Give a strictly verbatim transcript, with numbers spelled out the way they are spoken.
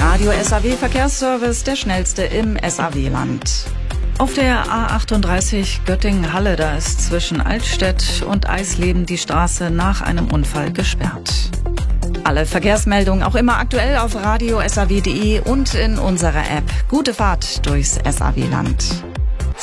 Radio S A W Verkehrsservice, der schnellste im S A W-Land. Auf der A achtunddreißig Göttingen-Halle, da ist zwischen Altstedt und Eisleben die Straße nach einem Unfall gesperrt. Alle Verkehrsmeldungen auch immer aktuell auf radio punkt s a w punkt d e und in unserer App. Gute Fahrt durchs S A W-Land.